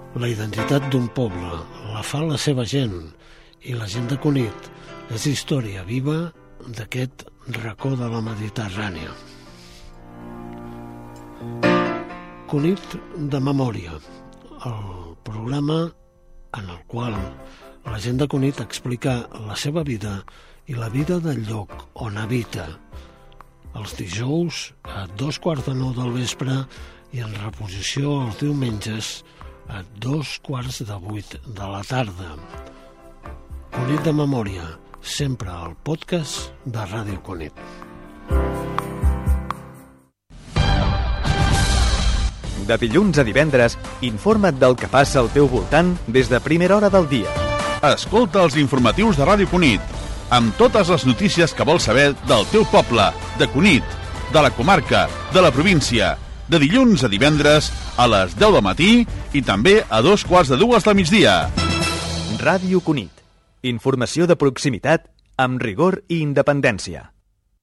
La identitat d'un poble la fa la seva gent, i la gent de Cunit és història viva d'aquest racó de la Mediterrània. Cunit de memòria, el programa en el qual la gent de Cunit explica la seva vida i la vida del lloc on habita. Els dijous a 7:45 del vespre i en reposició els diumenges a 7:15 de la tarda. Cunit de memòria, sempre al podcast de Ràdio Cunit. De dilluns a divendres, informa't del que passa al teu voltant des de primera hora del dia. Escolta els informatius de Ràdio Cunit, amb totes les notícies que vols saber del teu poble, de Cunit, de la comarca, de la província, de dilluns a divendres a les 10 del matí i també a 2:15 del migdia. Ràdio Cunit. Informació de proximitat amb rigor i independència.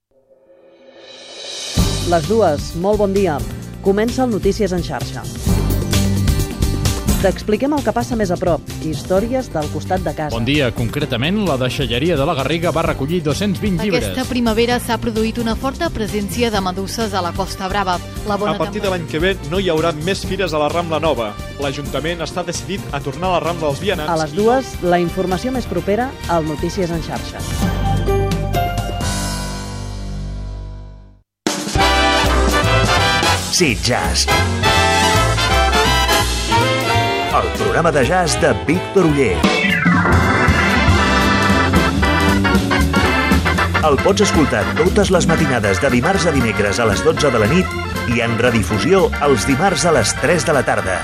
Les dues, molt bon dia. Comença el Notícies en xarxa. T'expliquem el que passa més a prop, històries del costat de casa. Bon dia. Concretament, la deixalleria de la Garriga va recollir 220 llibres. Aquesta primavera s'ha produït una forta presència de meduses a la Costa Brava. A partir de l'any que ve no hi haurà més fires a la Rambla Nova. L'Ajuntament està decidit a tornar a la Rambla dels Vianants. A les dues, la informació més propera al Notícies en xarxa. Jazz. El programa de jazz de Víctor Oller. El pots escoltar totes les matinades de dimarts a dimecres a les 12 de la nit i en redifusió els dimarts a les 3 de la tarda.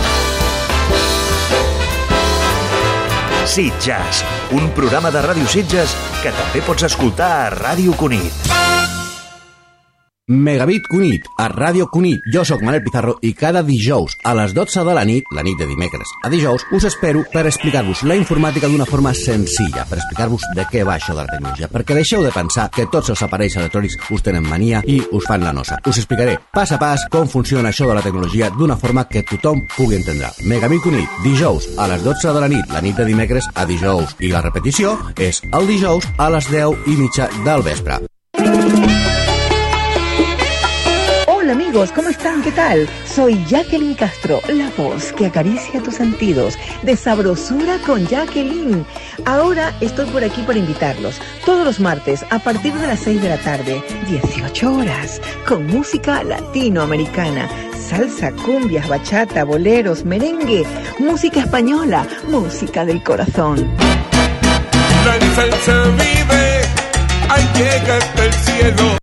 Jazz, un programa de Ràdio Sitges que també pots escoltar a Ràdio Cunit. Megabit Cunit, a Ràdio Cunit. Jo sóc Manel Pizarro i cada dijous a les 12 de la nit de dimecres a dijous, us espero per explicar-vos la informàtica d'una forma senzilla, per explicar-vos de què va això de la tecnologia, perquè deixeu de pensar que tots els aparells electrònics us tenen mania i us fan la nosa. Us explicaré pas a pas com funciona això de la tecnologia d'una forma que tothom pugui entendre. Megabit Cunit, dijous a les 12 de la nit de dimecres a dijous, i la repetició és el dijous a les 10:30 del vespre. Hola amigos, ¿cómo están? ¿Qué tal? Soy Jacqueline Castro, la voz que acaricia tus sentidos, de Sabrosura con Jacqueline. Ahora estoy por aquí para invitarlos todos los martes a partir de las 6 de la tarde, 18 horas, con música latinoamericana, salsa, cumbias, bachata, boleros, merengue, música española, música del corazón. La salsa vive, ahí llega hasta el cielo.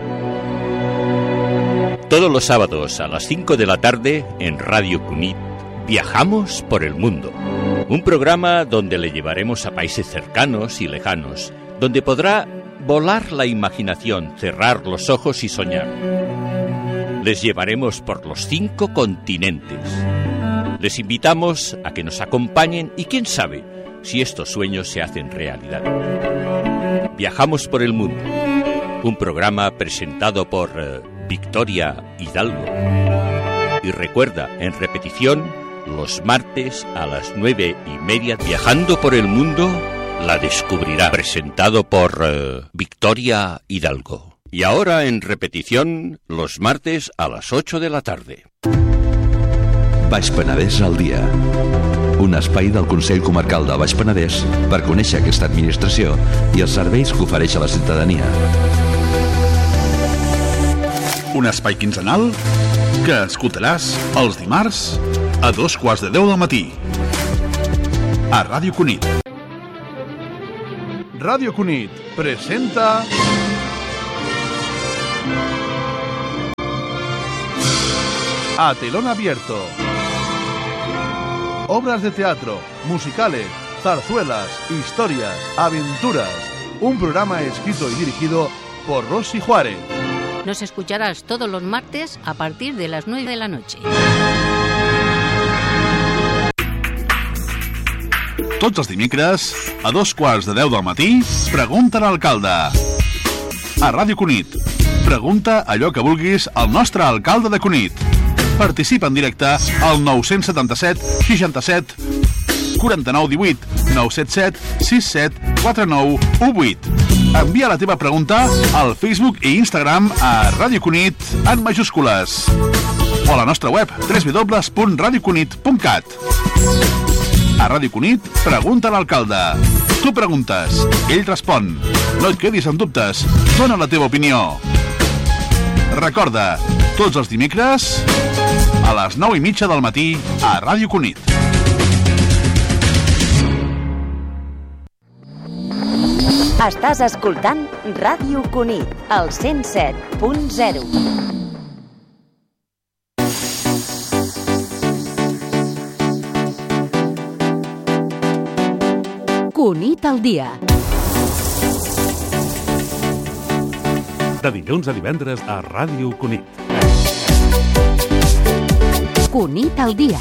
Todos los sábados a las 5 de la tarde en Radio Cunit viajamos por el mundo. Un programa donde le llevaremos a países cercanos y lejanos, donde podrá volar la imaginación, cerrar los ojos y soñar. Les llevaremos por los 5 continentes. Les invitamos a que nos acompañen y quién sabe si estos sueños se hacen realidad. Viajamos por el mundo. Un programa presentado por Victoria Hidalgo. Y recuerda, en repetición, los martes a las 9:30, Viajando por el Mundo, la descubrirá. Presentado por Victoria Hidalgo. Y ahora en repetición, los martes a las 8 de la tarde. Baix Penedès al dia. Un espai del Consell Comarcal del Baix Penedès per conèixer aquesta administració i els serveis que ofereix a la ciutadania. Un espai quinzenal que escoltaràs els dimarts a 2:15 del matí a Ràdio Cunit. Ràdio Cunit presenta A Telón Abierto. Obras de teatro, musicales, zarzuelas, historias, aventuras. Un programa escrito y dirigido por Rosy Juárez. Nos escucharás todos los martes a partir de las 9 de la noche. Tots els dimecres, a 2:15 del matí, pregunta a l'alcalde. A Ràdio Cunit. Pregunta allò que vulguis al nostre alcalde de Cunit. Participa en directe al 977 67 49 18, 977 67 49 18. Envia la teva pregunta al Facebook i Instagram a Ràdio Cunit en majúscules o a la nostra web www.radiocunit.cat. A Ràdio Cunit, pregunta a l'alcalde. Tu preguntes, ell respon. No et quedis amb dubtes, dona la teva opinió. Recorda, tots els dimecres a les 9:30 del matí a Ràdio Cunit. Estàs escoltant Ràdio Cunit, al 107.0. Cunit al dia. De dilluns a divendres a Ràdio Cunit. Cunit al dia.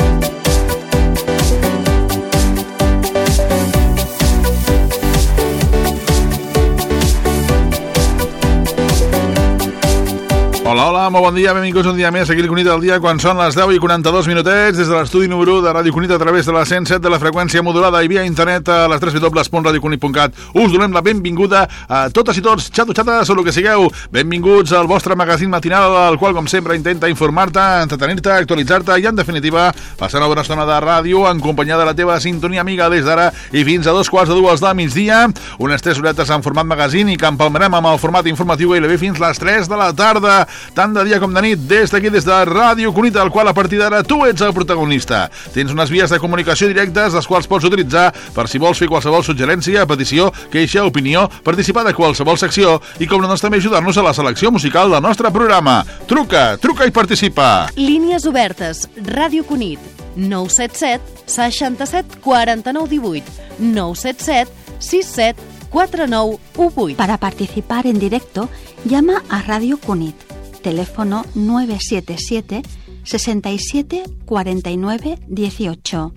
Hola, hola, molt bon dia, benvinguts un dia més aquí al Cunit al dia, quan són les 10:42 minutets, des de l'estudi número 1 de Ràdio Cunit a través de la 107 de la freqüència modulada i via internet a les www.radiocunit.cat. Us donem la benvinguda a totes i tots, xato-xates o el que sigueu. Benvinguts al vostre magazín matinal, al qual, com sempre, intenta informar-te, entretenir-te, actualitzar-te i, en definitiva, passar una bona estona de ràdio en companyia de la teva sintonia amiga des d'ara i fins a 2:45 del migdia. Unes 3 horetes en format magazín i que empalmarem amb el format informatiu gairebé fins les 3 de la tarda. Tant de dia com de nit, des d'aquí, des de Ràdio Cunit, al qual a partir d'ara tu ets el protagonista. Tens unes vies de comunicació directes, les quals pots utilitzar per si vols fer qualsevol suggerència, petició, queixa, opinió, participar de qualsevol secció i, com no, també ajudar-nos a la selecció musical del nostre programa. Truca i participa. Línies obertes. Ràdio Cunit. 977 67 49 18. 977 67 49 18. Para participar en directo, llama a Radio Cunit. Teléfono 977 67 49 18.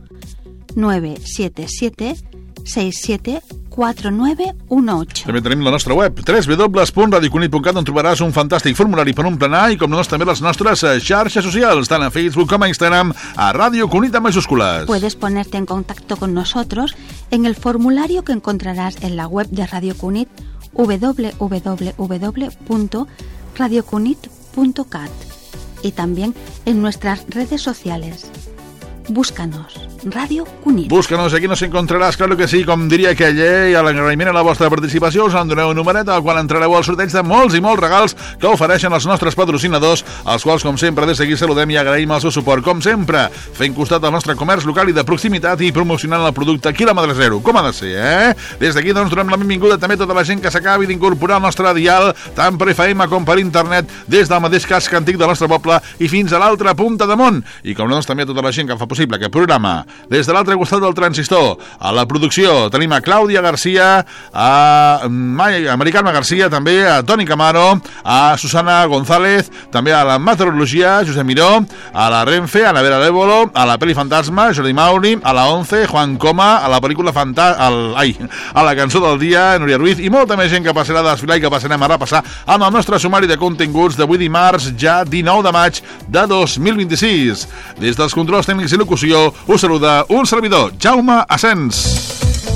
977 67 4918. També tenim la nostra web, www.radiocunit.cat, on trobaràs un fantàstic formulari per omplenar i, com no, també les nostres xarxes socials, tant a Facebook com a Instagram, a Ràdio Cunit en majúscules. Puedes ponerte en contacto con nosotros en el formulario que encontrarás en la web de Radio Cunit, www.radiocunit.cat, y también en nuestras redes sociales. Búscanos, Ràdio Cunit. Búscanos, aquí nos encontraràs, claro que sí, com diria aquell, i a l'agraïment a la vostra participació us en doneu un numeret al qual entrareu al sorteig de molts i molts regals que ofereixen els nostres patrocinadors, als quals, com sempre, des d'aquí saludem i agraïm el seu suport, com sempre, fent costat al nostre comerç local i de proximitat i promocionant el producte quilòmetre zero, com ha de ser, Des d'aquí, doncs, donem la benvinguda també a tota la gent que s'acabi d'incorporar al nostre dial, tant per FM com per internet, des del mateix casc antic del nostre poble i fins a l'altra punta de món, i com no, doncs, també a tota la gent que fa possible aquest programa. Des de l'altre costat del transistor, a la producció, tenim a Clàudia Garcia, a Mari Carme Garcia, també a Toni Camaro, a Susana González, també a la meteorologia, Josep Miró, a la Renfe, a la Vera Lébolo, a la Peli Fantasma, Jordi Mauri, a la 11, Juan Coma, a la pel·lícula a la cançó del dia, Núria Ruiz, i molta més gent que passarà a desfilar i que passarem a repassar amb el nostre sumari de continguts d'avui dimarts, ja 19 de maig de 2026. Des dels controls tècnics i locució us saluda un servidor, Jaume Asens.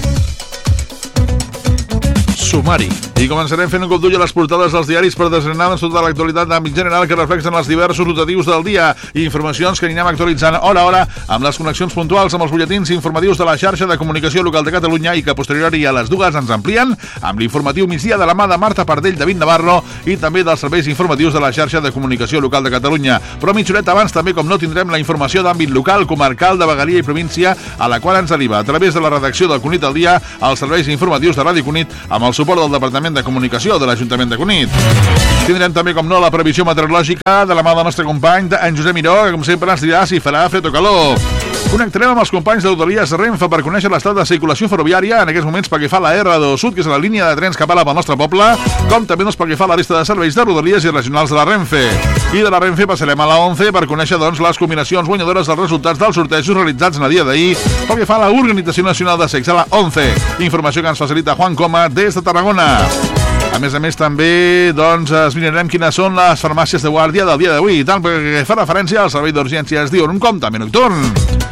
Sumari. I començarem fent un cop d'ull a les portades dels diaris per desgranar tota l'actualitat d'àmbit general que reflexen els diversos rotatius del dia i informacions que anirem actualitzant hora a hora amb les connexions puntuals amb els butlletins informatius de la xarxa de comunicació local de Catalunya i que posteriori a les dues ens amplien amb l'informatiu migdia de la mà de Marta Pardell, David Navarro i també dels serveis informatius de la xarxa de comunicació local de Catalunya. Però mitja horeta abans també, com no, tindrem la informació d'àmbit local, comarcal, de vegueria i província, a la qual ens arriba a través de la redacció del Cunit al dia als serveis informatius de Ràdio Cunit amb el suport del Departament de Comunicació de l'Ajuntament de Cunit. Tindrem també, com no, la previsió meteorològica de la mà del nostre company, en Josep Miró, que com sempre ens dirà si farà fred o calor. Connectarem amb els companys de Rodalies Renfe per conèixer l'estat de circulació ferroviària en aquests moments pel que fa a la R2 Sud, que és la línia de trens que pala pel nostre poble, com també pel que fa a la resta de serveis de Rodalies i regionals de la Renfe. I de la Renfe passarem a la 11 per conèixer, doncs, les combinacions guanyadores dels resultats dels sortejos realitzats en el dia d'ahir pel que fa a la Organització Nacional de Sex, a la 11. Informació que ens facilita Juan Coma des de Tarragona. A més, també, doncs, esmirarem quines són les farmàcies de guàrdia del dia d'avui, tant perquè fa referència al servei d'urgències diürn com també nocturn.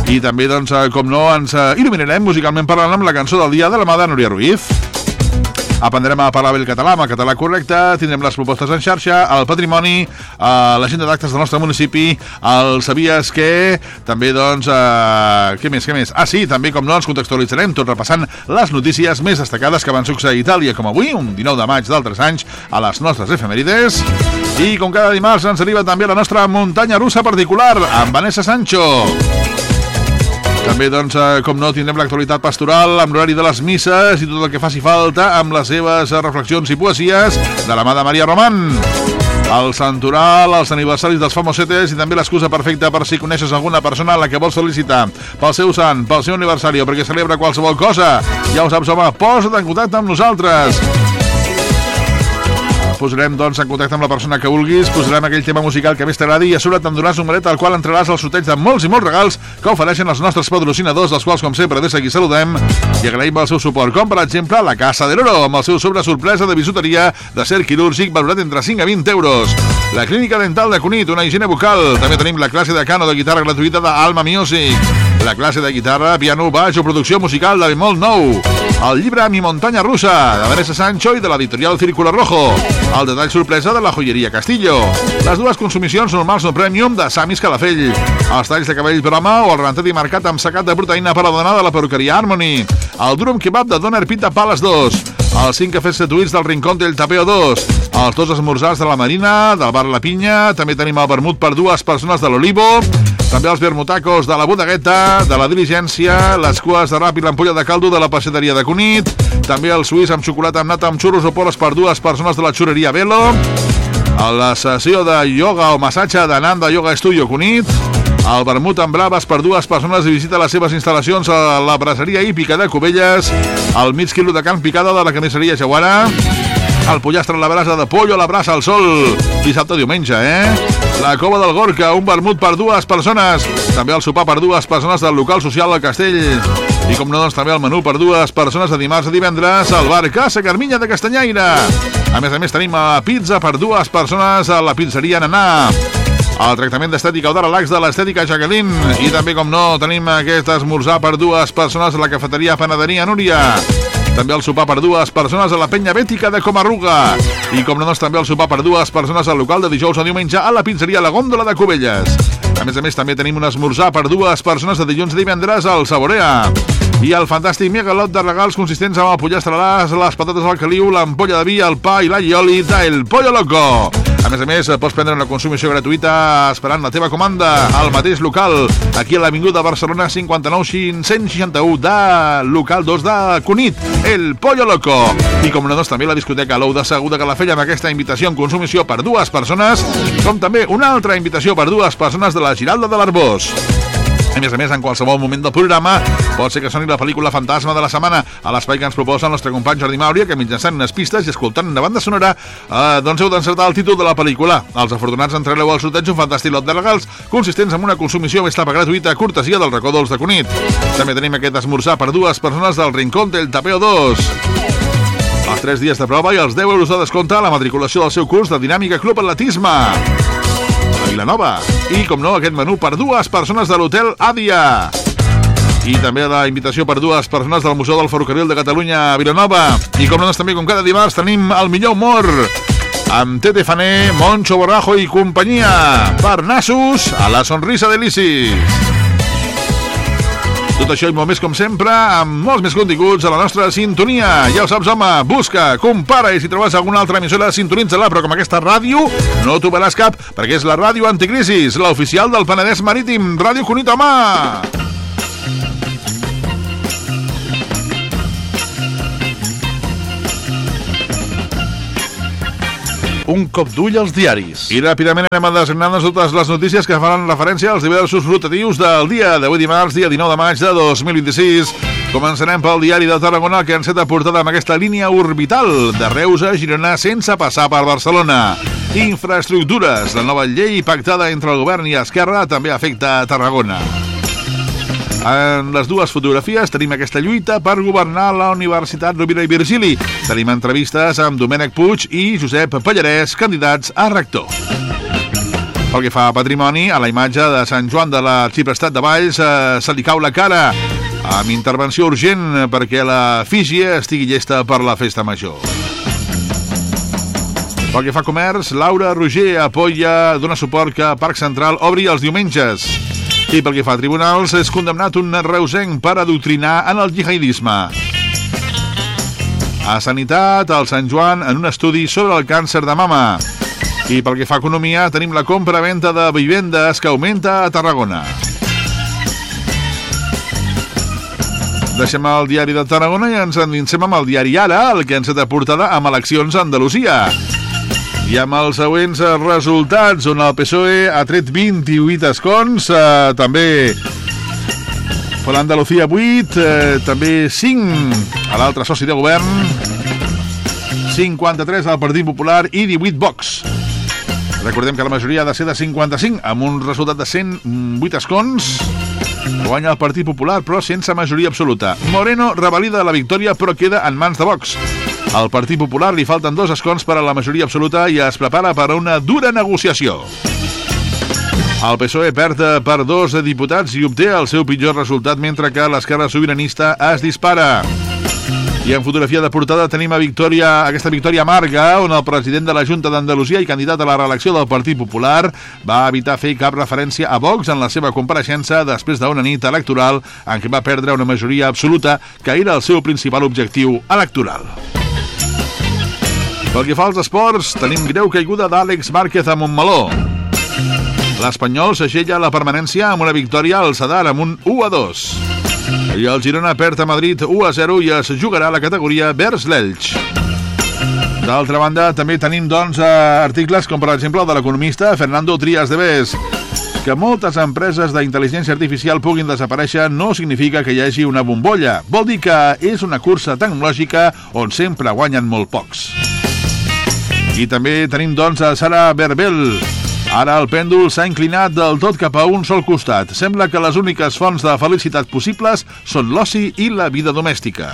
I també, doncs, com no, ens il·luminarem musicalment parlant amb la cançó del dia de la mà de Núria Ruiz. Aprendrem a parlar bé el català, amb el català correcte, tindrem les propostes en xarxa, el patrimoni, l'agenda d'actes del nostre municipi, el sabies què, també, doncs, què més? Sí, també, com no, ens contextualitzarem, tot repassant les notícies més destacades que van succeir a Itàlia, com avui, un 19 de maig d'altres anys, a les nostres efemèrides. I, com cada dimarts, ens arriba també la nostra muntanya russa particular, amb Vanessa Sancho. També, doncs, com no, tindrem l'actualitat pastoral amb l'horari de les misses i tot el que faci falta amb les seves reflexions i poesies de la mà de Maria Román. El santoral, els aniversaris dels famosetes i també l'excusa perfecta per si coneixes alguna persona a la que vols felicitar pel seu sant, pel seu aniversari o perquè celebra qualsevol cosa. Ja ho saps, home, posa't en contacte amb nosaltres. Posarem, doncs, en contacte amb la persona que vulguis, posarem aquell tema musical que més t'agradi i a sobre te'n donaràs un numeret al qual entraràs al sorteig de molts i molts regals que ofereixen els nostres patrocinadors, dels quals, com sempre, des d'aquí saludem i agraïm el seu suport, com per exemple la Casa de l'Oro, amb el seu sobre sorpresa de bisuteria de cer quirúrgic valorat entre 5 a 20 euros. La Clínica Dental de Cunit, una higiene bucal. També tenim la classe de cano de guitarra gratuïta d'Alma Music. La classe de guitarra, piano, baix o producció musical de Bemol Nou. El llibre Mi Montaña Rusa, de Vanessa Sancho i de l'editorial Círculo Rojo. El detall sorpresa de la joieria Castillo. Les dues consumicions normals o premium de Samis Calafell. Els talls de cabell per home o el rentat i marcat amb secat de proteïna per a dona de la perruqueria Harmony. El durum kebab de Doner Pita Pales 2. Els 5 cafès gratuïts del Rincón del Tapeo 2. Els 2 esmorzars de la Marina, del bar La Pinya. També tenim el vermut per 2 persones de l'Olivo. També els vermutacos de la Bodegueta, de la Diligència, les cues de rap i l'ampolla de caldo de la passeteria de Cunit, també el suís amb xocolata amb nata amb xurros o poles per 2 persones de la xureria Velo, a la sessió de ioga o massatge d'Ananda Yoga Studio Cunit, el vermut amb braves per 2 persones i visita les seves instal·lacions a la braseria hípica de Cubelles, el mig quilo de carn picada de la carnisseria Jaguara, el pollastre a la brasa de pollo a la brasa al sol, dissabte o diumenge, La Cova del Gorka, un vermut per 2 persones. També el sopar per 2 persones del local social del Castell. I com no, doncs també el menú per 2 persones de dimarts a divendres al bar Casa Carminya de Castanyaire. A més, tenim pizza per 2 persones a la pizzeria Nanà. El tractament d'estètica o de relax de l'estètica Jacqueline. I també, com no, tenim aquest esmorzar per 2 persones a la cafeteria Panaderia Núria. També el sopar per 2 persones a la penya bètica de Comarruga. I com no, doncs també el sopar per 2 persones al local de dijous a diumenge a la pizzeria La Góndola de Cubelles. A més, també tenim un esmorzar per 2 persones de dilluns a divendres al Saborea. I el fantàstic megalot de regals consistents amb el pollastre a les patates al caliu, l'ampolla de vi, el pa i l'allioli d'El Pollo Loco. A més, pots prendre una consumició gratuïta esperant la teva comanda al mateix local, aquí a l'Avinguda Barcelona 59-161 de local 2 de Cunit, El Pollo Loco. I com no, doncs també la discoteca L'Ou de Segur de Calafell amb aquesta invitació en consumició per 2 persones, com també una altra invitació per 2 persones de la Giralda de l'Arbós. A més, en qualsevol moment del programa pot ser que soni la pel·lícula Fantasma de la setmana a l'espai que ens proposa el nostre company Jordi Màuria, que mitjançant unes pistes i escoltant una banda sonora doncs heu d'encertar el títol de la pel·lícula. Els afortunats entrareu al sorteig un fantàstic lot de regals consistents en una consumició més tapa gratuïta a cortesia del racó dolç de Cunit. També tenim aquest esmorzar per 2 persones del Rincón del Tapeo 2. Els 3 dies de prova i els 10 euros de descompte a la matriculació del seu curs de Dinàmica Club Atletisme a Vilanova. I, com no, aquest menú per 2 persones de l'Hotel Àdia. I també la invitació per 2 persones del Museu del Ferrocarril de Catalunya a Vilanova. I, com no, també, com cada dimarts, tenim el millor humor amb Tete Fané, Moncho Borrajo i companyia. Per nassos, a la sonrisa de l'Isis. Tot això i molt més, com sempre, amb molts més continguts a la nostra sintonia. Ja ho saps, home, busca, compara, i si trobes alguna altra emissora, sintonitza-la, però com aquesta ràdio no trobaràs cap, perquè és la ràdio Anticrisis, l'oficial del Penedès Marítim, Ràdio Cunit, home! Un cop d'ull als diaris. I ràpidament anem a designar-nos totes les notícies que faran referència als diversos rotatius del dia d'avui dimarts, dia 19 de maig de 2026. Començarem pel diari de Tarragona, que enceta portada amb aquesta línia orbital de Reus a Girona sense passar per Barcelona. Infraestructures. La nova llei pactada entre el govern i Esquerra també afecta a Tarragona. En les dues fotografies tenim aquesta lluita per governar la Universitat Rovira i Virgili. Tenim entrevistes amb Domènec Puig i Josep Pallarès, candidats a rector. Pel que fa a patrimoni, a la imatge de Sant Joan de l'Arxiprestat de Valls se li cau la cara amb intervenció urgent perquè la l'efígie estigui llesta per la festa major. Pel que fa a comerç, Laura Roger dona suport que Parc Central obri els diumenges. I pel que fa a tribunals, és condemnat un reusenc per adoctrinar en el jihadisme. A Sanitat, al Sant Joan, en un estudi sobre el càncer de mama. I pel que fa a economia, tenim la compra-venta de vivendes que augmenta a Tarragona. Deixem el diari de Tarragona i ens endinsem amb el diari Ara, el que ens ha de portada amb eleccions a Andalusia. I amb els següents resultats, on el PSOE ha tret 28 escons, també per l'Andalusia 8, també 5 a l'altre soci de govern, 53 al Partit Popular i 18 Vox. Recordem que la majoria ha de ser de 55, amb un resultat de 108 escons. Guanya el Partit Popular, però sense majoria absoluta. Moreno revalida la victòria, però queda en mans de Vox. Al Partit Popular li falten 2 escons per a la majoria absoluta i es prepara per a una dura negociació. El PSOE perd per 2 diputats i obté el seu pitjor resultat, mentre que l'Esquerra Sobiranista es dispara. I en fotografia de portada tenim aquesta victòria amarga, on el president de la Junta d'Andalusia i candidat a la reelecció del Partit Popular va evitar fer cap referència a Vox en la seva compareixença després d'una nit electoral en què va perdre una majoria absoluta, que era el seu principal objectiu electoral. Pel que fa als esports, tenim greu caiguda d'Àlex Márquez a Montmeló. L'Espanyol s'aixella la permanència amb una victòria al Sadar amb un 1-2. I el Girona perd a Madrid 1-0 i es jugarà la categoria vers l'Elx. D'altra banda, també tenim, articles com, per exemple, el de l'economista Fernando Trías de Bes. Que moltes empreses d'intel·ligència artificial puguin desaparèixer no significa que hi hagi una bombolla. Vol dir que és una cursa tecnològica on sempre guanyen molt pocs. I també tenim, a Sara Berbel. Ara el pèndol s'ha inclinat del tot cap a un sol costat. Sembla que les úniques fonts de felicitat possibles són l'oci i la vida domèstica.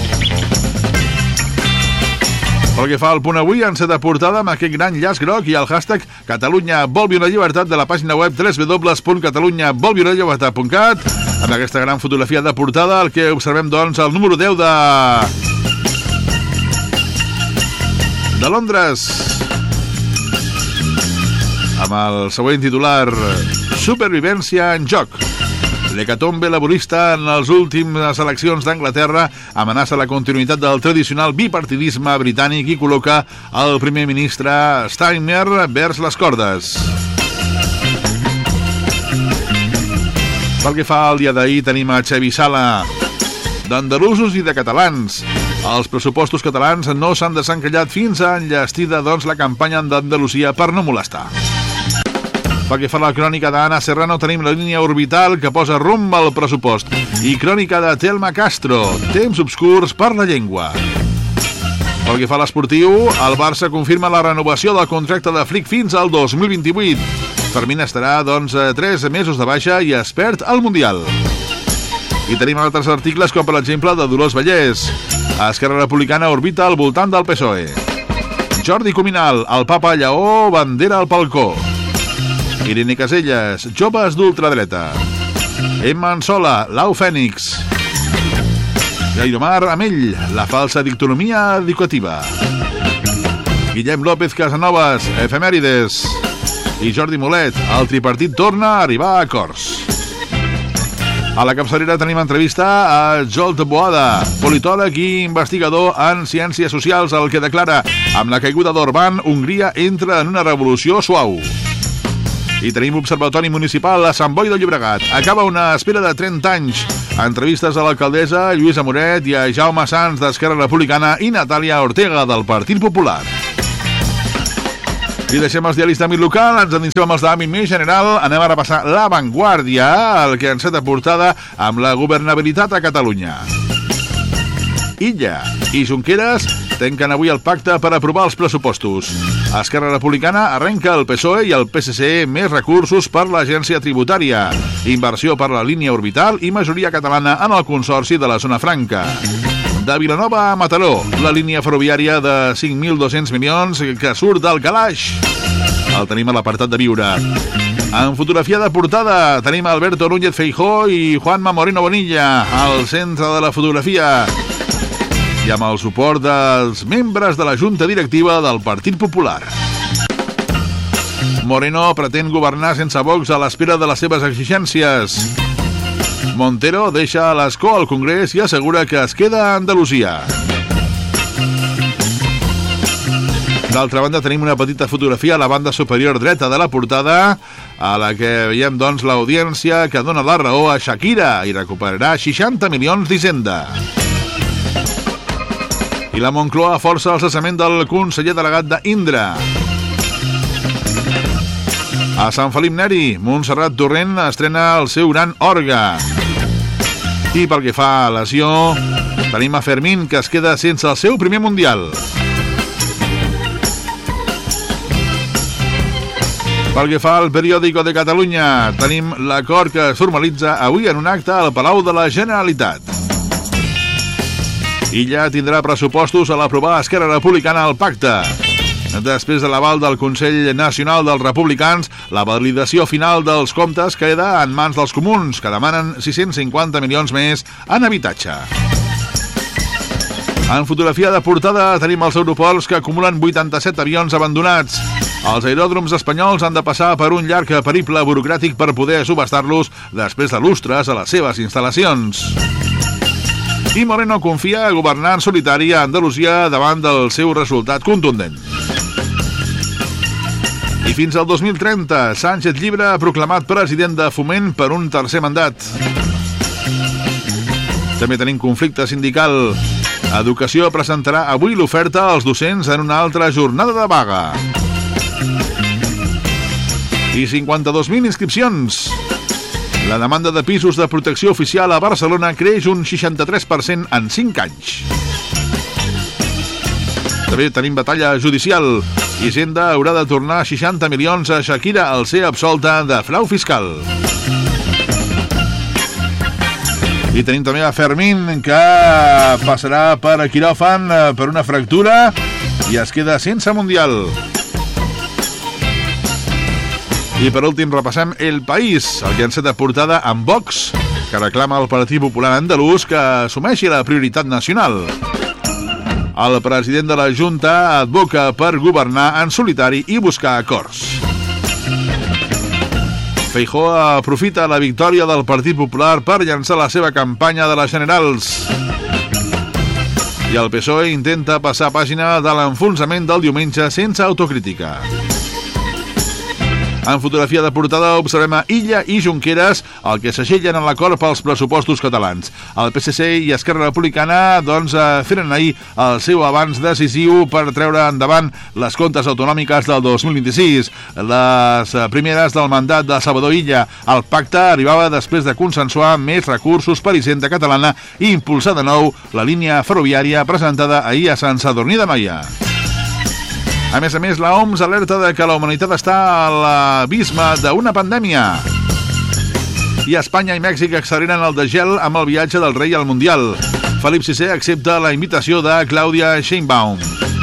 Pel que fa al Punt Avui, ens ha de portada amb aquest gran llaç groc i el hashtag Catalunya vol viure la llibertat de la pàgina web www.catalunyavol-llibertat.cat. Amb aquesta gran fotografia de portada, el que observem, el número 10 de Londres, amb el següent titular: Supervivència en joc. L'hecatombe laborista en les últimes eleccions d'Anglaterra amenaça la continuïtat del tradicional bipartidisme britànic i col·loca el primer ministre Starmer vers les cordes. Pel que fa al dia d'ahir, tenim a Xavi Sala. D'andalusos i de catalans. Els pressupostos catalans no s'han desencallat fins a enllestida, la campanya d'Andalusia per no molestar. Pel que fa a la crònica d'Anna Serrano, tenim la línia orbital que posa rumb al pressupost. I crònica de Telma Castro, temps obscurs per la llengua. Pel que fa a l'esportiu, el Barça confirma la renovació del contracte de Flick fins al 2028. Fermín estarà, 3 mesos de baixa i es perd al Mundial. I tenim altres articles com, per exemple, de Dolors Vallès. Esquerra Republicana orbita al voltant del PSOE. Jordi Cuminal, el papa Lleó, bandera al balcó. Irene Caselles, joves d'ultradreta. Emma Ansola, l'au Fènix. Gairomar Amell, la falsa dictonomia educativa. Guillem López Casanovas, efemèrides. I Jordi Molet, el tripartit torna a arribar a acords. A la capçalera tenim entrevista a Jolt Boada, politòleg i investigador en ciències socials, el que declara: amb la caiguda d'Orbán, Hongria entra en una revolució suau. I tenim observatori municipal a Sant Boi de Llobregat. Acaba una espera de 30 anys. Entrevistes a l'alcaldessa Lluïsa Moret i a Jaume Sans d'Esquerra Republicana i Natàlia Ortega del Partit Popular. I deixem els diaris d'àmbit local, ens endinsem amb els d'àmbit més general. Anem ara a passar La Vanguardia, el que ens ha de portada amb la governabilitat a Catalunya. Illa i Junqueras tanquen avui el pacte per aprovar els pressupostos. Esquerra Republicana arrenca el PSOE i el PSC més recursos per l'agència tributària, inversió per la línia orbital i majoria catalana en el consorci de la zona franca. De Vilanova a Mataró, la línia ferroviària de 5.200 milions que surt del calaix. El tenim a l'apartat de viure. En fotografia de portada tenim Alberto Núñez Feijóo i Juanma Moreno Bonilla al centre de la fotografia i amb el suport dels membres de la Junta Directiva del Partit Popular. Moreno pretén governar sense Vox a l'espera de les seves exigències. Montero deixa l'escó al Congrés i assegura que es queda a Andalusia. D'altra banda, tenim una petita fotografia a la banda superior dreta de la portada, a la que veiem, doncs, l'audiència que dona la raó a Shakira i recuperarà 60 milions d'Hisenda. I la Moncloa força el cessament del conseller delegat d'Indra. A Sant Felip Neri, Montserrat Torrent estrena el seu gran orgue. I pel que fa a lesió, tenim a Fermín, que es queda sense el seu primer Mundial. Pel que fa al Periódico de Catalunya, tenim l'acord que es formalitza avui en un acte al Palau de la Generalitat. Illa tindrà pressupostos a l'aprovar Esquerra Republicana al pacte. Després de l'aval del Consell Nacional dels Republicans, la validació final dels comptes queda en mans dels comuns, que demanen 650 milions més en habitatge. En fotografia de portada tenim els aeroports que acumulen 87 avions abandonats. Els aeròdroms espanyols han de passar per un llarg periple burocràtic per poder subhastar-los després de lustres a les seves instal·lacions. I Moreno confia a governar en solitari a Andalusia davant del seu resultat contundent. I fins al 2030, Sánchez Llibre ha proclamat president de Foment per un tercer mandat. També tenim conflicte sindical. Educació presentarà avui l'oferta als docents en una altra jornada de vaga. I 52.000 inscripcions. La demanda de pisos de protecció oficial a Barcelona creix un 63% en 5 anys. També tenim batalla judicial. Hisenda haurà de tornar 60 milions a Shakira al ser absolta de frau fiscal. I tenim també a Fermín, que passarà per quiròfan per una fractura i es queda sense Mundial. I per últim repassem El País, el que ens de portada amb Vox, que reclama al Partit Popular andalús que assumeixi la prioritat nacional. El president de la Junta advoca per governar en solitari i buscar acords. Feijóo aprofita la victòria del Partit Popular per llançar la seva campanya de les generals. I el PSOE intenta passar pàgina de l'enfonsament del diumenge sense autocrítica. En fotografia de portada observem a Illa i Junqueras, el que s'aixellen en l'acord pels pressupostos catalans. El PSC i Esquerra Republicana feren ahir el seu avanç decisiu per treure endavant les comptes autonòmiques del 2026, les primeres del mandat de Salvador Illa. El pacte arribava després de consensuar més recursos per Hisenda Catalana i impulsar de nou la línia ferroviària presentada ahir a Sant Sadurní d'Anoia. A més, la OMS alerta de que la humanitat està a l'abisme d'una pandèmia. I Espanya i Mèxic acceleren el degel amb el viatge del rei al Mundial. Felip VI accepta la invitació de Clàudia Sheinbaum.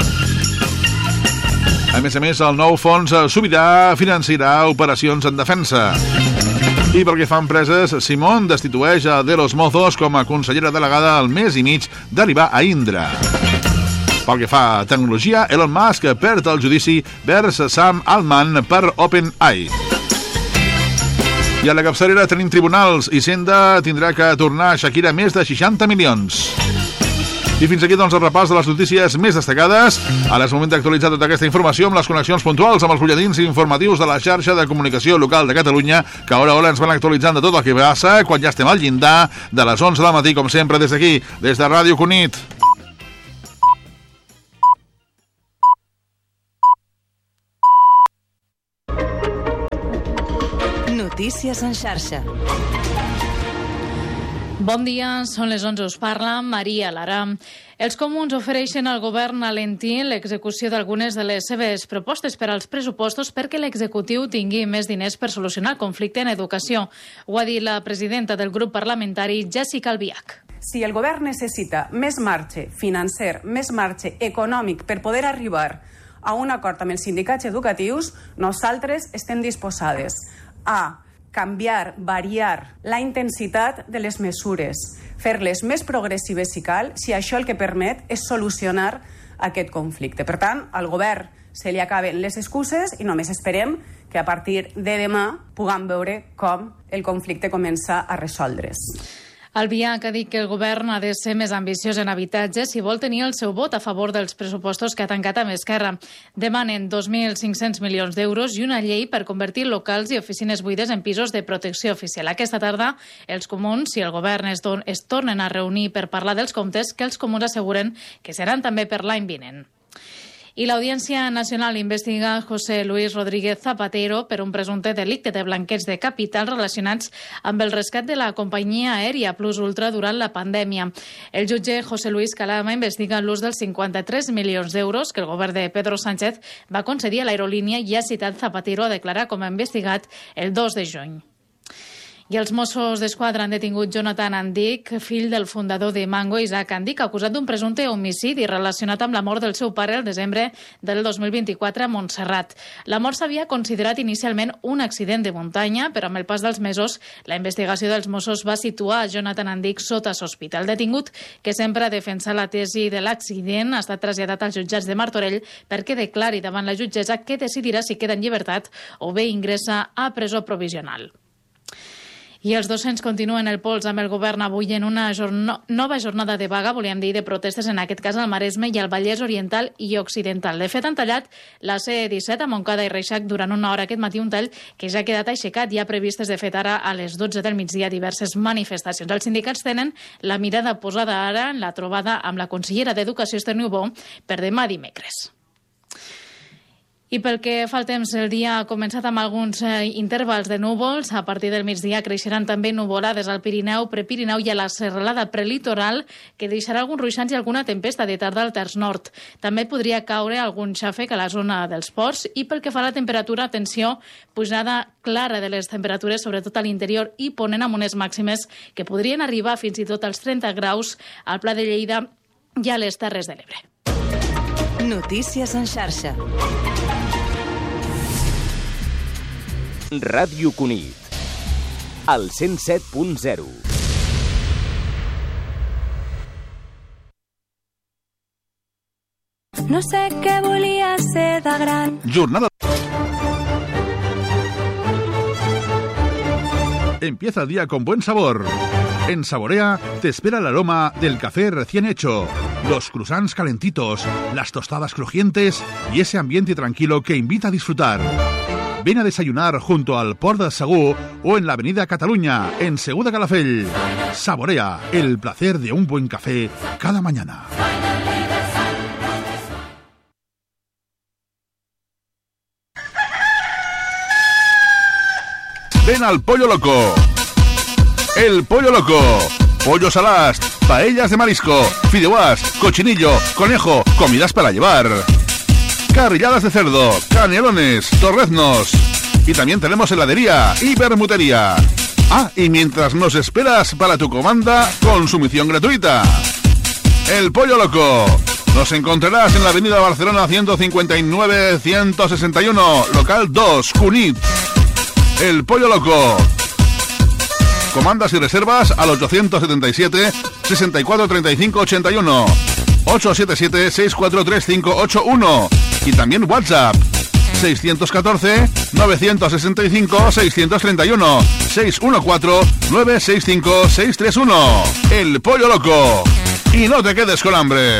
A més, el nou fons sobirà financiarà operacions en defensa. I pel que fa a empreses, Simón destitueix a De Los Mozos com a consellera delegada al mes i mig d'arribar a Indra. Pel que fa a tecnologia, Elon Musk perd el judici vers Sam Altman per OpenAI. I a la capçalera tenim tribunals. Hisenda tindrà que tornar a Shakira més de 60 milions. I fins aquí, el repàs de les notícies més destacades. Ara és moment d'actualitzar tota aquesta informació amb les connexions puntuals amb els butlletins informatius de la xarxa de comunicació local de Catalunya, que a hora ens van actualitzant de tot el que passa quan ja estem al llindar de les 11 del matí, com sempre, des d'aquí, des de Ràdio Cunit. Notícies en xarxa. Bon dia, són les 11, us parla Maria Lara. Els comuns ofereixen al govern alentir l'execució d'algunes de les seves propostes per als pressupostos perquè l'executiu tingui més diners per solucionar el conflicte en educació. Ho ha dit la presidenta del grup parlamentari, Jessica Albiach. Si el govern necessita més marge financer, més marge econòmic per poder arribar a un acord amb els sindicats educatius, nosaltres estem disposades a canviar, variar la intensitat de les mesures, fer-les més progressives si cal, si això el que permet és solucionar aquest conflicte. Per tant, al govern se li acaben les excuses i només esperem que a partir de demà puguem veure com el conflicte comença a resoldre's. Albiach ha dit que el govern ha de ser més ambiciós en habitatge si vol tenir el seu vot a favor dels pressupostos que ha tancat amb Esquerra. Demanen 2.500 milions d'euros i una llei per convertir locals i oficines buides en pisos de protecció oficial. Aquesta tarda, els comuns i el govern es tornen a reunir per parlar dels comptes que els comuns asseguren que seran també per l'any vinent. I l'Audiència Nacional investiga José Luis Rodríguez Zapatero per un presumpte delicte de blanqueig de capital relacionats amb el rescat de la companyia aèria Plus Ultra durant la pandèmia. El jutge José Luis Calama investiga l'ús dels 53 milions d'euros que el govern de Pedro Sánchez va concedir a l'aerolínia i ha citat Zapatero a declarar com a investigat el 2 de juny. I els Mossos d'Esquadra han detingut Jonathan Andic, fill del fundador de Mango, Isaac Andic, acusat d'un presumpte homicidi relacionat amb la mort del seu pare el desembre del 2024 a Montserrat. La mort s'havia considerat inicialment un accident de muntanya, però amb el pas dels mesos la investigació dels Mossos va situar a Jonathan Andic sota sospita. El detingut, que sempre ha defensat la tesi de l'accident, ha estat traslladat als jutjats de Martorell perquè declari davant la jutgessa que decidirà si queda en llibertat o bé ingressa a presó provisional. I els docents continuen el pols amb el govern avui en una nova jornada de vaga, volíem dir, de protestes, en aquest cas al Maresme i al Vallès Oriental i Occidental. De fet, han tallat la C-17 a Montcada i Reixac durant una hora aquest matí, un tall que ja ha quedat aixecat. Hi ha previstes, de fet, ara a les 12 del migdia diverses manifestacions. Els sindicats tenen la mirada posada ara en la trobada amb la consellera d'Educació, Esther Niubó, per demà dimecres. I pel que fa al temps, el dia ha començat amb alguns intervals de núvols. A partir del migdia creixeran també nuvolades al Pirineu, Prepirineu i a la serralada prelitoral, que deixarà alguns ruixants i alguna tempesta de tarda al terç nord. També podria caure algun xàfec a la zona dels ports. I pel que fa a la temperatura, atenció, pujada clara de les temperatures, sobretot a l'interior i ponent, amb unes màximes que podrien arribar fins i tot als 30 graus al Pla de Lleida i a les Terres de l'Ebre. Notícies en xarxa. Ràdio Cunit, al 107.0. No sé què volia ser de gran. Jornada. Empieza el día con buen sabor. En Saborea te espera el aroma del café recién hecho, los croissants calentitos, las tostadas crujientes y ese ambiente tranquilo que invita a disfrutar. Ven a desayunar junto al Port de Segur o en la Avenida Cataluña, en Segur de Calafell. Saborea el placer de un buen café cada mañana. Ven al Pollo Loco. El Pollo Loco. Pollos al ast, paellas de marisco, fideuás, cochinillo, conejo, comidas para llevar. Carrilladas de cerdo, canelones, torreznos. Y también tenemos heladería y bermutería. Ah, y mientras nos esperas para tu comanda, consumición gratuita. El Pollo Loco. Nos encontrarás en la avenida Barcelona 159-161, local 2, Cunit. El Pollo Loco. Comandas y reservas al 877 64 35 81, 877 6435 81 y también WhatsApp 614 965 631 614 965 631. El Pollo Loco. Y no te quedes con hambre.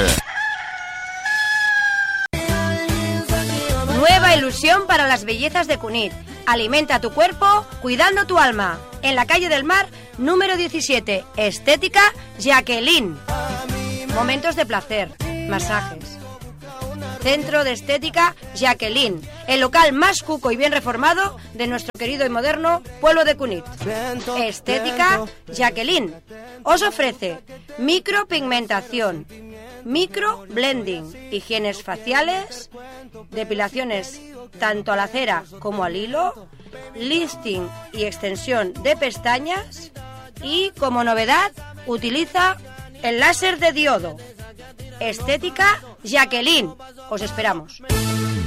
Nueva ilusión para las bellezas de Cunit. Alimenta tu cuerpo, cuidando tu alma. En la calle del Mar, número 17. Estética Jacqueline. Momentos de placer, masajes. Centro de Estética Jacqueline. El local más cuco y bien reformado de nuestro querido y moderno pueblo de Cunit. Estética Jacqueline. Os ofrece micropigmentación, microblending, higienes faciales, depilaciones tanto a la cera como al hilo, lifting y extensión de pestañas y, como novedad, utiliza el láser de diodo. Estética Jacqueline. Os esperamos.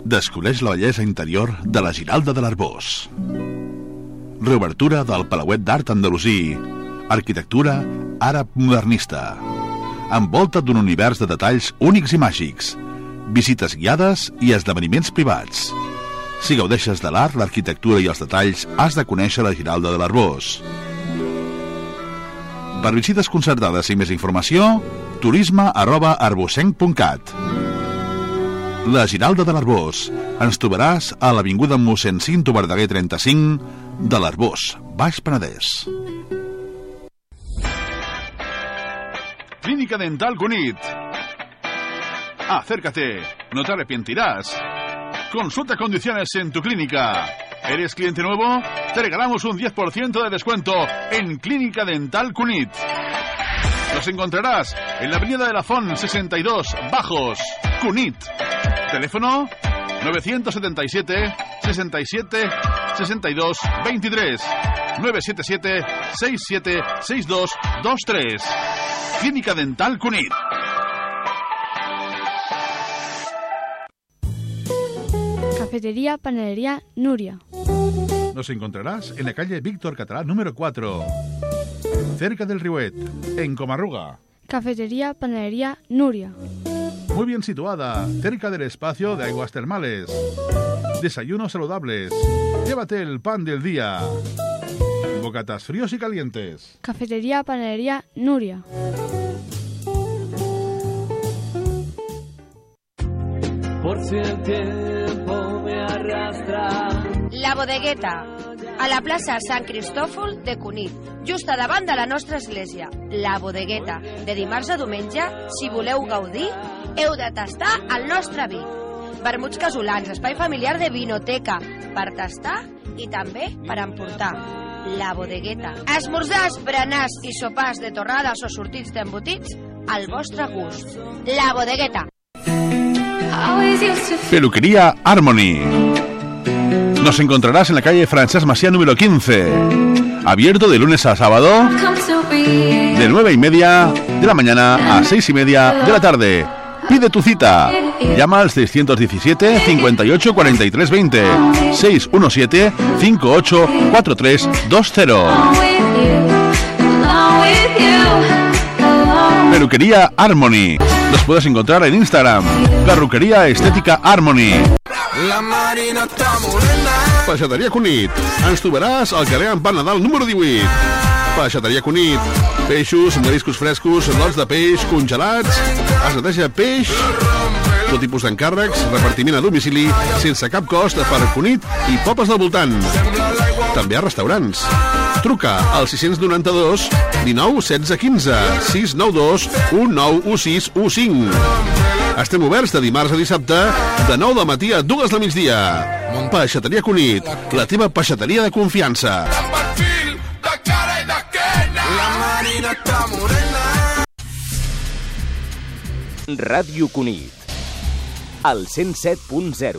Descobreix la bellesa interior de la Giralda de l'Arboç. Reobertura del Palauet d'Art Andalusí. Arquitectura àrab modernista. Envolta d'un univers de detalls únics i màgics. Visites guiades i esdeveniments privats. Si gaudeixes de l'art, l'arquitectura i els detalls, has de conèixer la Giralda de l'Arboç. Per visites concertades i més informació, turisme@arbocenc.cat. La Giralda de l'Arboç. Ens trobaràs a l'avinguda mossèn Cinto Verdaguer 35 de l'Arboç, Baix Penedès. Clínica Dental Cunit. Acércate, no te arrepentirás. Consulta condiciones en tu clínica. ¿Eres cliente nuevo? Te regalamos un 10% de descuento en Clínica Dental Cunit. Nos encontrarás en la avenida de la Font 62, Bajos, Cunit. Teléfono 977 67 62 23 977 67 62 23. Clínica Dental Cunit. Cafetería, panadería Nuria. Nos encontrarás en la calle Víctor Catalá número 4, cerca del Riuet, en Comarruga. Cafetería, panadería Nuria. Muy bien situada, cerca del espacio de aguas termales. Desayunos saludables. Llévate el pan del día. Bocatas fríos y calientes. Cafetería, panadería Nuria. Por si el tiempo me arrastra. La Bodegueta, a la plaça Sant Cristòfol de Cunit, just a davant de la nostra església. La Bodegueta, de dimarts a diumenge, si voleu gaudir, heu de tastar el nostre vi. Vermuts casolans, espai familiar de vinoteca, per tastar i també per emportar. La Bodegueta. Esmorzars, berenars i sopars de torrades o sortits d'embotits al vostre gust. La Bodegueta. Peluquería Harmony. Nos encontrarás en la calle Francesc Macià número 15. Abierto de lunes a sábado, de 9:30 de la mañana a 6:30 de la tarde. Pide tu cita. Llama al 617 58 43 20 617 58 43 20. Peluquería Harmony. Los puedes encontrar en Instagram. Perruquería Estética Harmony. La Marina està morena. Peixateria Cunit. Ens trobaràs al carrer Empat Nadal número 18. Peixateria Cunit. Peixos, mariscos frescos, lots de peix, congelats, es neteja peix, tot tipus d'encàrrecs, repartiment a domicili, sense cap cost per Cunit i pobles del voltant. També a restaurants. Truca al 692 19 16 15 692 19 16 15. Estem oberts de dimarts a dissabte, de 9 del matí a 2 del migdia. Peixateria Cunit, la teva peixateria de confiança. Ràdio Cunit, al 107.0.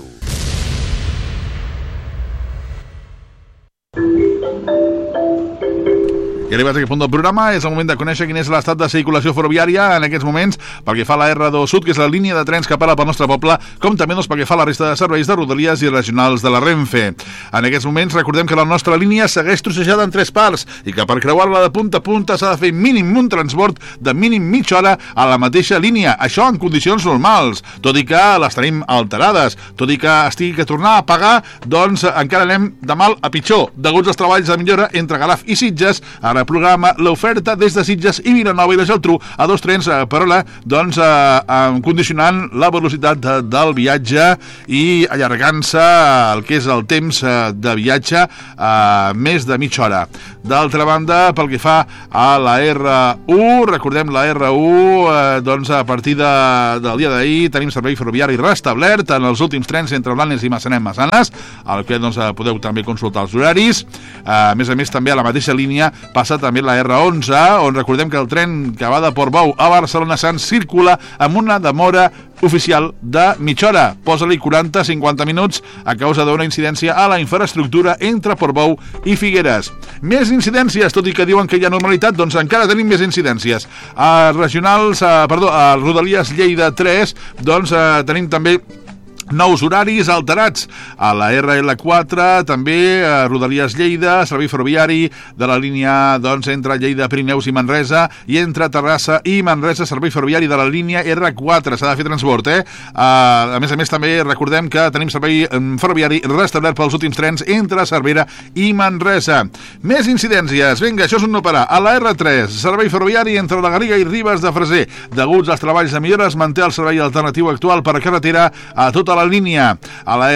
I arribats a aquest punt del programa, és el moment de conèixer quin és l'estat de circulació ferroviària en aquests moments, pel que fa a la R2 Sud, que és la línia de trens que para pel nostre poble, com també pel que fa a la resta de serveis de Rodalies i regionals de la Renfe. En aquests moments recordem que la nostra línia segueix trossejada en 3 parts i que per creuar-la de punta a punta s'ha de fer mínim un transbord de mínim mitja hora a la mateixa línia, això en condicions normals, tot i que les tenim alterades, tot i que estigui que tornar a pagar, doncs encara anem de mal a pitjor, deguts als treballs de millora entre Garraf i Sitges. Ara programa l'oferta des de Sitges i Vilanova i la Geltrú a 2 trens per hora, doncs condicionant la velocitat del viatge i allargant-se el que és el temps de viatge a més de mitja hora. D'altra banda, pel que fa a la R1, recordem la R1, doncs a partir del dia d'ahir tenim servei ferroviari restablert en els últims trens entre Blanes i Massanet-Massanes, al que doncs podeu també consultar els horaris. A més també a la mateixa línia passa també la R11, on recordem que el tren que va de Portbou a Barcelona Sants circula amb una demora oficial de mitja hora. Posa-li 40-50 minuts a causa d'una incidència a la infraestructura entre Portbou i Figueres. Més incidències, tot i que diuen que hi ha normalitat, doncs encara tenim més incidències. A Rodalies Lleida 3, doncs tenim també Nous horaris alterats a la RL4, també a Rodalies Lleida, servei ferroviari de la línia entre Lleida, Pirineus i Manresa, i entre Terrassa i Manresa, servei ferroviari de la línia R4. S'ha de fer transport, A més, també recordem que tenim servei ferroviari restablert pels últims trens entre Cervera i Manresa. Més incidències. Vinga, això és un no parar. A la R3, servei ferroviari entre la Garriga i Ribes de Freser. Deguts als treballs de millora, es manté el servei alternatiu actual per carretera a tota la línia. A la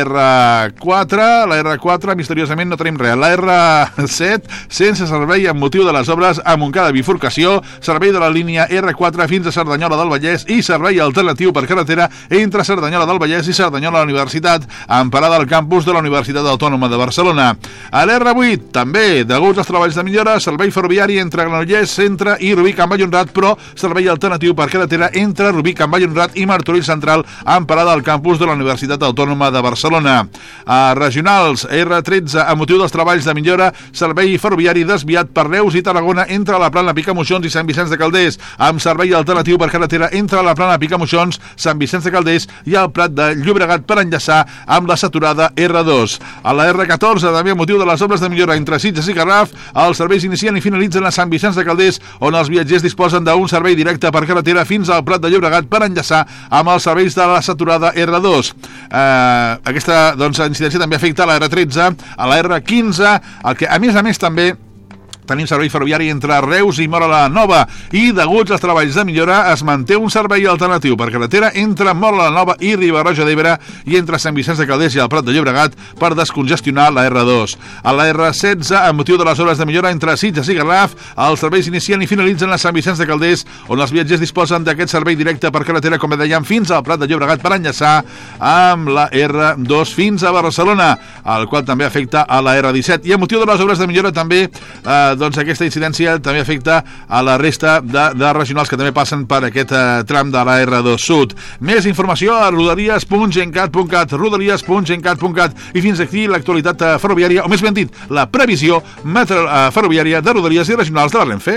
R4, misteriosament no tenim res. La R7, sense servei amb motiu de les obres a Montcada bifurcació, servei de la línia R4 fins a Cerdanyola del Vallès i servei alternatiu per carretera entre Cerdanyola del Vallès i Cerdanyola Universitat, amb parada al campus de la Universitat Autònoma de Barcelona. A l'R8, també, deguts als treballs de millora, servei ferroviari entre Granollers Centre i Rubí Can Vallhonrat, però servei alternatiu per carretera entre Rubí Can Vallhonrat i Martorell Central, amb parada al campus de la Universitat Autònoma de Barcelona. A regionals, R13, a motiu dels treballs de millora, servei ferroviari desviat per Reus i Tarragona entre la Plana Picamoixons i Sant Vicenç de Calders, amb servei alternatiu per carretera entre la Plana Picamoixons, Sant Vicenç de Calders i el Prat de Llobregat per enllaçar amb la saturada R2. A la R14, també a motiu de les obres de millora entre Sitges i Garraf, els serveis inicien i finalitzen a Sant Vicenç de Calders, on els viatgers disposen d'un servei directe per carretera fins al Prat de Llobregat per enllaçar amb els serveis de la saturada R2. Aquesta incidència també afecta a la R13, a la R15, el que a més també tenim servei ferroviari entre Reus i Móra la Nova i, deguts als treballs de millora, es manté un servei alternatiu per carretera entre Móra la Nova i Riba-roja d'Ebre i entre Sant Vicenç de Calders i el Prat de Llobregat per descongestionar la R2. A la R16, amb motiu de les obres de millora entre Sitges i Garraf, els serveis inicien i finalitzen a Sant Vicenç de Calders, on els viatgers disposen d'aquest servei directe per carretera, com dèiem, fins al Prat de Llobregat per enllaçar amb la R2 fins a Barcelona, el qual també afecta a la R17. I amb motiu de les obres de millora també aquesta incidència també afecta a la resta de regionals que també passen per aquest tram de la R2 Sud. Més informació a rodalies.gencat.cat, rodalies.gencat.cat, i fins aquí l'actualitat ferroviària, o més ben dit, la previsió ferroviària de Rodalies i regionals de la Renfe.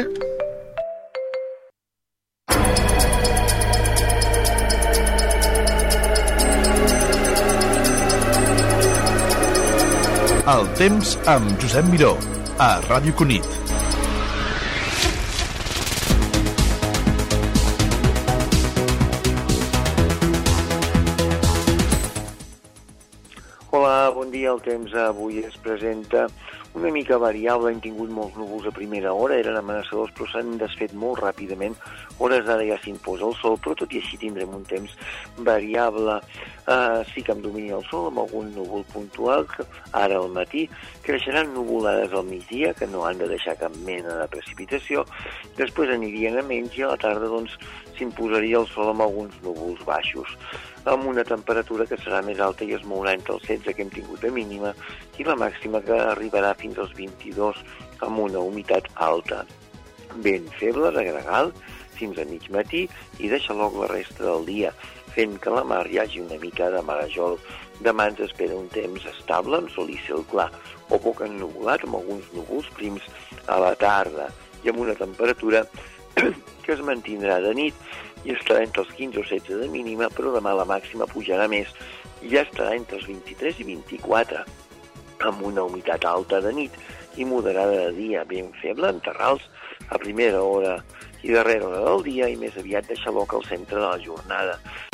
El temps amb Josep Miró, a Ràdio Cunit. Hola, bon dia. El temps avui es presenta una mica variable. Hem tingut molts núvols a primera hora, eren amenaçadors, però s'han desfet molt ràpidament. Hores d'ara ja s'imposa el sol, però tot i així tindrem un temps variable. Sí que em domini el sol amb algun núvol puntual, ara al matí. Creixeran nuvolades al migdia, que no han de deixar cap mena de precipitació. Després anirien a menys i a la tarda s'imposaria el sol amb alguns núvols baixos, amb una temperatura que serà més alta i es mourà entre els 16 que hem tingut de mínima i la màxima que arribarà fins als 22 amb una humitat alta. Vent feble de gregal fins a mig matí i de xaloc la resta del dia, fent que a la mar hi hagi una mica de marejol. Demà ens espera un temps estable amb sol i cel clar o poc ennuvolat amb alguns núvols prims a la tarda i amb una temperatura que es mantindrà de nit i estarà entre els 15 o 16 de mínima, però demà la màxima pujarà més i ja estarà entre els 23 i 24, amb una humitat alta de nit i moderada de dia, ben feble en terrals a primera hora i darrera hora del dia i més aviat de xaloc al centre de la jornada.